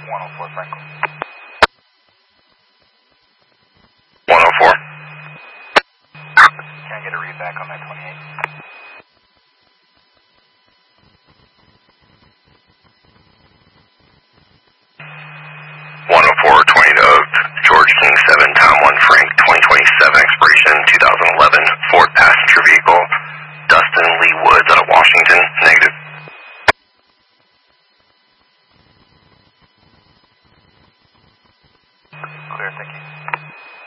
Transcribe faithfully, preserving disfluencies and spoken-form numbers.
one oh four Franklin. one oh four. Can I get a read back on that twenty-eight? one oh four, twenty to Oak.